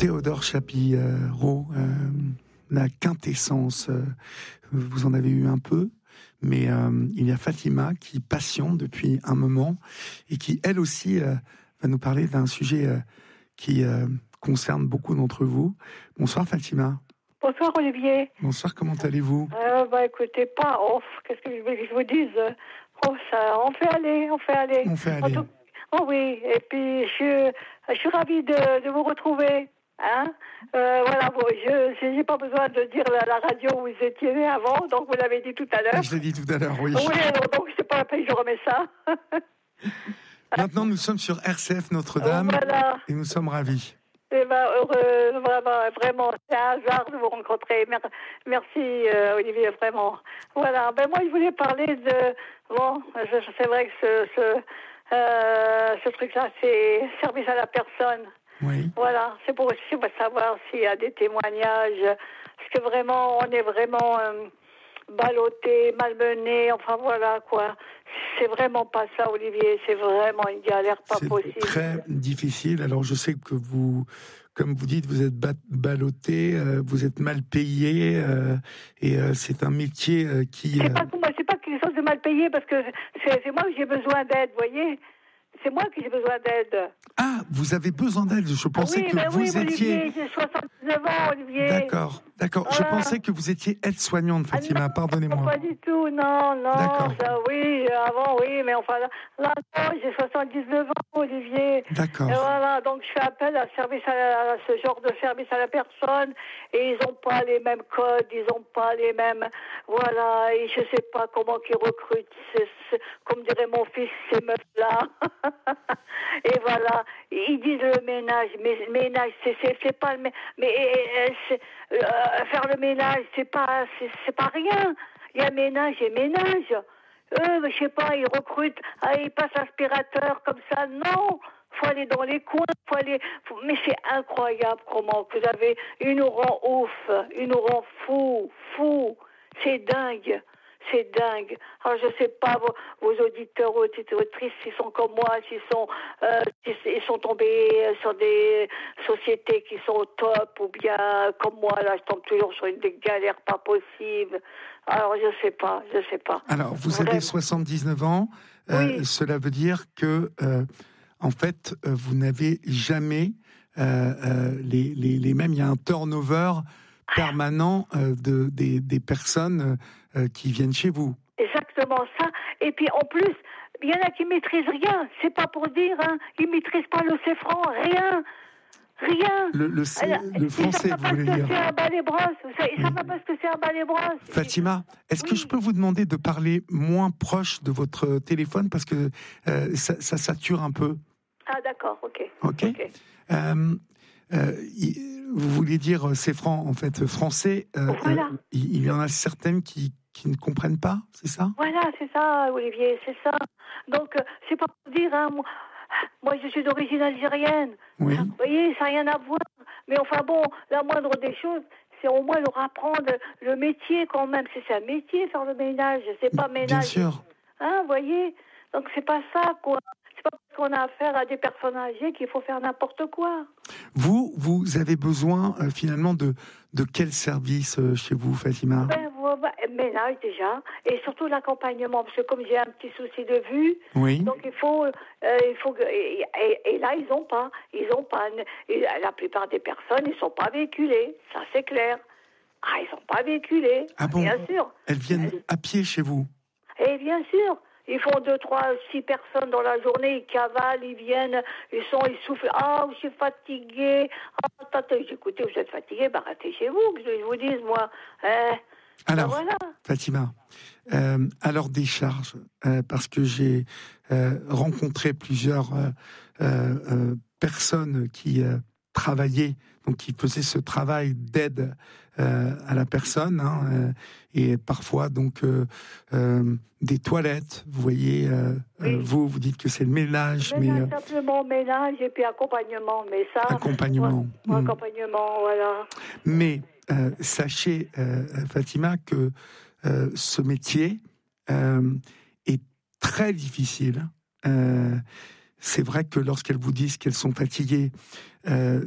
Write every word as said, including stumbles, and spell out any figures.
Théodore Chapireau, euh, la quintessence, euh, vous en avez eu un peu, mais euh, il y a Fatima qui patiente depuis un moment et qui, elle aussi, euh, va nous parler d'un sujet euh, qui euh, concerne beaucoup d'entre vous. Bonsoir Fatima. Bonsoir Olivier. Bonsoir, comment allez-vous? euh, Bah écoutez, pas off, qu'est-ce que je veux que je vous dise? Oh, ça, on fait aller, on fait aller. On fait En aller. tout- Oh oui, et puis je, je suis ravie de, de vous retrouver. Hein euh, voilà, bon, je n'ai pas besoin de dire la, la radio où vous étiez avant, donc vous l'avez dit tout à l'heure. Ah, je l'ai dit tout à l'heure, oui. Oui, alors, donc c'est pas la peine que je remets ça. Maintenant, nous sommes sur R C F Notre-Dame Voilà. et nous sommes ravis. Eh ben, heureux, vraiment, vraiment, c'est un hasard de vous rencontrer. Mer- Merci, euh, Olivier, vraiment. Voilà, ben moi, je voulais parler de... Bon, je- c'est vrai que ce, ce, euh, ce truc-là, c'est service à la personne. Oui. Voilà, c'est pour aussi pour savoir s'il y a des témoignages. Parce que vraiment, on est vraiment euh, ballotté, malmené, enfin voilà, quoi. C'est vraiment pas ça, Olivier. C'est vraiment une galère pas C'est possible. très difficile. Alors, je sais que vous, comme vous dites, vous êtes ba- ballotté, euh, vous êtes mal payé, euh, et euh, c'est un métier euh, qui... C'est euh, pas, moi, c'est pas quelque chose de mal payé parce que c'est, c'est moi que j'ai besoin d'aide, vous voyez. C'est moi qui j'ai besoin d'aide. Ah, vous avez besoin d'aide. Je pensais oui, que ben vous oui, étiez... Olivier, j'ai soixante-dix-neuf ans, Olivier. D'accord, d'accord. Je Voilà. pensais que vous étiez aide-soignante, Ah Fatima, non, pardonnez-moi. pas du tout, non, non. D'accord. Ça, oui, avant, oui, mais enfin, là, là non, j'ai soixante-dix-neuf ans, Olivier. D'accord. Et voilà, donc je fais appel à, service à, la- à ce genre de service à la personne, et ils n'ont pas les mêmes codes, ils n'ont pas les mêmes... Voilà, et je ne sais pas comment ils recrutent, c'est, c'est, comme dirait mon fils, ces meufs-là. Et voilà, ils disent le ménage, mais le ménage, c'est, c'est, c'est pas le... mé- Mais euh, c'est, euh, faire le ménage, c'est pas, c'est, c'est pas rien. Il y a ménage et ménage. Eux, je sais pas, ils recrutent, ah, ils passent l'aspirateur comme ça. Non, faut aller dans les coins, faut aller. faut- Mais c'est incroyable comment que vous avez. Ils nous rend ouf, ils nous rend fou, fou. C'est dingue. C'est dingue. Alors, je sais pas, vos, vos auditeurs ou auditrices, s'ils sont comme moi, s'ils sont, euh, s'ils sont tombés sur des sociétés qui sont au top, ou bien, comme moi, là, je tombe toujours sur une des galères pas possibles. Alors, je sais pas, je sais pas. Alors, vous Vraiment. avez soixante-dix-neuf ans. Euh, Oui. Cela veut dire que, euh, en fait, euh, vous n'avez jamais euh, euh, les, les, les mêmes. Il y a un turnover permanent euh, de, des, des personnes euh, qui viennent chez vous. Exactement ça. Et puis, en plus, il y en a qui maîtrisent rien. C'est pas pour dire, hein. Ils maîtrisent pas le C-franc, rien. Rien. Le, le, C- Alors, le français, ils vous savent voulez pas ce dire. que c'est un balai brosse. Ils savent Oui. pas ce que c'est un balai brosse. Fatima, est-ce que Oui. je peux vous demander de parler moins proche de votre téléphone parce que euh, ça, ça sature un peu. Ah d'accord, ok. Ok. Ok. Euh, euh, il- vous vouliez dire euh, c'est franc, en fait, français. euh, Voilà. euh, il, il y en a certaines qui, qui ne comprennent pas, c'est ça? Voilà, c'est ça, Olivier, c'est ça. Donc, euh, c'est pas pour dire, hein, moi, moi, je suis d'origine algérienne. Oui. Vous voyez, ça n'a rien à voir. Mais enfin bon, la moindre des choses, c'est au moins leur apprendre le métier quand même. C'est, c'est un métier, faire le ménage. C'est pas ménage. Bien sûr. Hein, vous voyez? Donc, c'est pas ça, quoi. C'est pas parce qu'on a affaire à des personnes âgées qu'il faut faire n'importe quoi. Vous, vous avez besoin euh, finalement de, de quel service euh, chez vous, Fatima? Ben, voilà, ménage déjà, et surtout l'accompagnement, parce que comme j'ai un petit souci de vue, Oui. donc il faut, euh, il faut que, et, et, et là ils ont pas, ils ont pas, et la plupart des personnes ils sont pas véhiculées, ça c'est clair. Ah, ils sont pas véhiculés, Ah bon? bien sûr. Elles viennent à pied chez vous? Et bien sûr, ils font deux, trois, six personnes dans la journée, ils cavalent, ils viennent, ils sont, ils soufflent. Ah, je suis fatigué. Ah, attendez, écoutez, vous êtes fatigué, bah restez chez vous, que je vous dise, moi. Hein. Alors, Ben voilà. Fatima, euh, alors des charges, euh, parce que j'ai euh, rencontré plusieurs euh, euh, personnes qui euh, travaillaient, donc qui faisaient ce travail d'aide euh, à la personne, hein, euh, et parfois donc euh, euh, des toilettes. Vous voyez, euh, Oui. euh, vous vous dites que c'est le ménage, mais Ménage, euh, simplement ménage et puis accompagnement, mais ça... accompagnement. Ouais, Mm. accompagnement, voilà. Mais euh, sachez, euh, Fatima, que euh, ce métier euh, est très difficile. Euh, c'est vrai que lorsqu'elles vous disent qu'elles sont fatiguées, euh,